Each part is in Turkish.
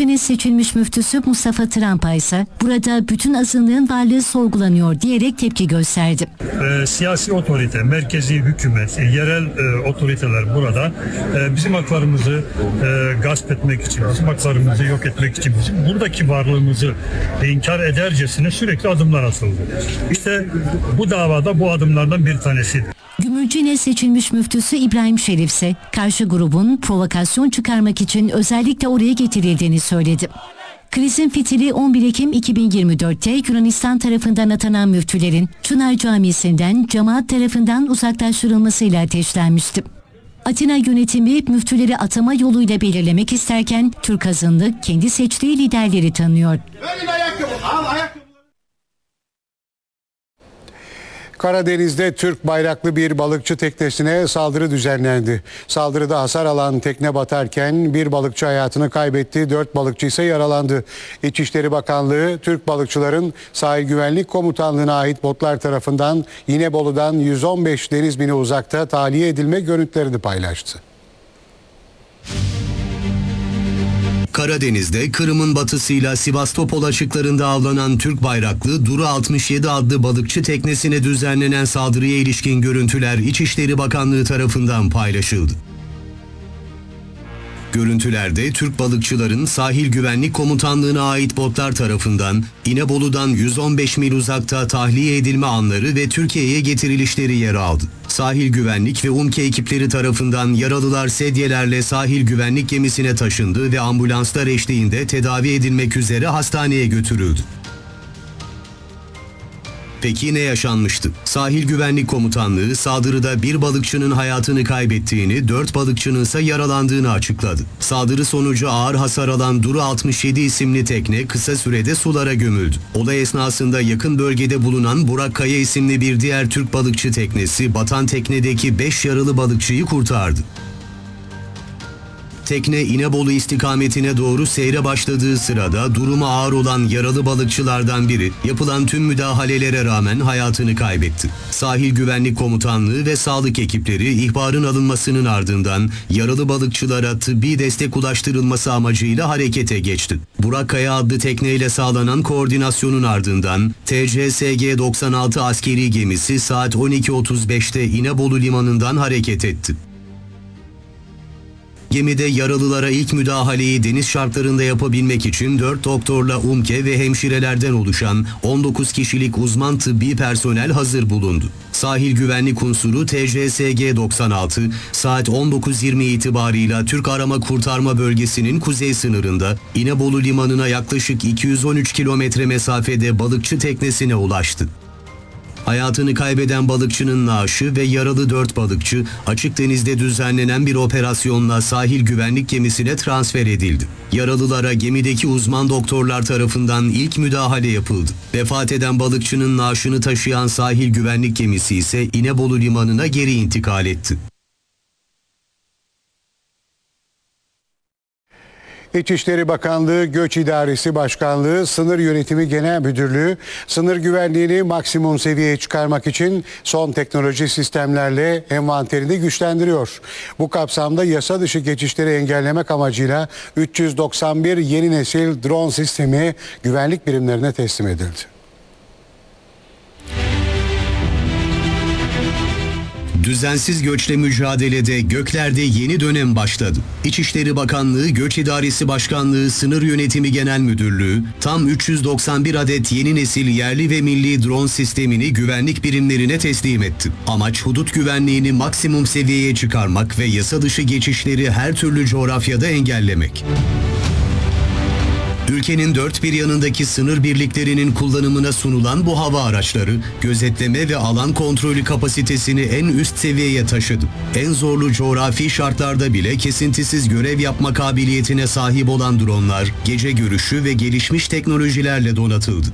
ülkenin seçilmiş müftüsü Mustafa Trampay ise burada bütün azınlığın varlığı sorgulanıyor diyerek tepki gösterdi. Siyasi otorite, merkezi hükümet, yerel otoriteler burada bizim haklarımızı gasp etmek için, bizim haklarımızı yok etmek için, bizim buradaki varlığımızı inkar edercesine sürekli adımlar atıldı. İşte bu davada bu adımlardan bir tanesi. Gümülcine seçilmiş müftüsü İbrahim Şerif ise karşı grubun provokasyon çıkarmak için özellikle oraya getirildiğini söyledi. Krizin fitili 11 Ekim 2024'te Yunanistan tarafından atanan müftülerin Çınar Camisi'nden cemaat tarafından uzaklaştırılmasıyla ateşlenmişti. Atina yönetimi müftüleri atama yoluyla belirlemek isterken Türk azınlık kendi seçtiği liderleri tanıyor. Karadeniz'de Türk bayraklı bir balıkçı teknesine saldırı düzenlendi. Saldırıda hasar alan tekne batarken bir balıkçı hayatını kaybetti, 4 balıkçı ise yaralandı. İçişleri Bakanlığı, Türk balıkçıların Sahil Güvenlik Komutanlığı'na ait botlar tarafından İnebolu'dan 115 deniz mili uzakta tahliye edilme görüntülerini paylaştı. Karadeniz'de Kırım'ın batısıyla Sivastopol açıklarında avlanan Türk bayraklı Duru 67 adlı balıkçı teknesine düzenlenen saldırıya ilişkin görüntüler İçişleri Bakanlığı tarafından paylaşıldı. Görüntülerde Türk balıkçıların Sahil Güvenlik Komutanlığı'na ait botlar tarafından İnebolu'dan 115 mil uzakta tahliye edilme anları ve Türkiye'ye getirilişleri yer aldı. Sahil Güvenlik ve UMKE ekipleri tarafından yaralılar sedyelerle sahil güvenlik gemisine taşındı ve ambulanslar eşliğinde tedavi edilmek üzere hastaneye götürüldü. Peki ne yaşanmıştı? Sahil Güvenlik Komutanlığı saldırıda bir balıkçının hayatını kaybettiğini, 4 balıkçının ise yaralandığını açıkladı. Saldırı sonucu ağır hasar alan Duru 67 isimli tekne kısa sürede sulara gömüldü. Olay esnasında yakın bölgede bulunan Burak Kaya isimli bir diğer Türk balıkçı teknesi batan teknedeki 5 yaralı balıkçıyı kurtardı. Tekne İnebolu istikametine doğru seyre başladığı sırada durumu ağır olan yaralı balıkçılardan biri yapılan tüm müdahalelere rağmen hayatını kaybetti. Sahil Güvenlik Komutanlığı ve sağlık ekipleri ihbarın alınmasının ardından yaralı balıkçılara tıbbi destek ulaştırılması amacıyla harekete geçti. Burak Kaya adlı tekneyle sağlanan koordinasyonun ardından TCSG 96 askeri gemisi saat 12.35'te İnebolu limanından hareket etti. Gemide yaralılara ilk müdahaleyi deniz şartlarında yapabilmek için 4 doktorla UMKE ve hemşirelerden oluşan 19 kişilik uzman tıbbi personel hazır bulundu. Sahil güvenlik unsuru TCSG 96 saat 19.20 itibarıyla Türk Arama Kurtarma Bölgesi'nin kuzey sınırında İnebolu limanına yaklaşık 213 kilometre mesafede balıkçı teknesine ulaştı. Hayatını kaybeden balıkçının naaşı ve yaralı 4 balıkçı açık denizde düzenlenen bir operasyonla sahil güvenlik gemisine transfer edildi. Yaralılara gemideki uzman doktorlar tarafından ilk müdahale yapıldı. Vefat eden balıkçının naaşını taşıyan sahil güvenlik gemisi ise İnebolu limanına geri intikal etti. İçişleri Bakanlığı, Göç İdaresi Başkanlığı, Sınır Yönetimi Genel Müdürlüğü, sınır güvenliğini maksimum seviyeye çıkarmak için son teknoloji sistemlerle envanterini güçlendiriyor. Bu kapsamda yasa dışı geçişleri engellemek amacıyla 391 yeni nesil drone sistemi güvenlik birimlerine teslim edildi. Düzensiz göçle mücadelede göklerde yeni dönem başladı. İçişleri Bakanlığı, Göç İdaresi Başkanlığı, Sınır Yönetimi Genel Müdürlüğü, tam 391 adet yeni nesil yerli ve milli drone sistemini güvenlik birimlerine teslim etti. Amaç hudut güvenliğini maksimum seviyeye çıkarmak ve yasa dışı geçişleri her türlü coğrafyada engellemek. Ülkenin dört bir yanındaki sınır birliklerinin kullanımına sunulan bu hava araçları, gözetleme ve alan kontrolü kapasitesini en üst seviyeye taşıdı. En zorlu coğrafi şartlarda bile kesintisiz görev yapma kabiliyetine sahip olan dronlar, gece görüşü ve gelişmiş teknolojilerle donatıldı.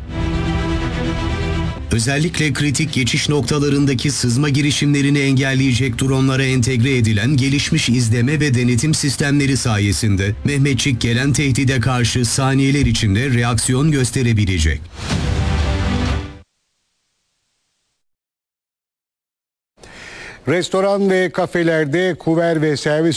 Özellikle kritik geçiş noktalarındaki sızma girişimlerini engelleyecek dronlara entegre edilen gelişmiş izleme ve denetim sistemleri sayesinde Mehmetçik gelen tehdide karşı saniyeler içinde reaksiyon gösterebilecek. Restoran ve kafelerde kuver ve servis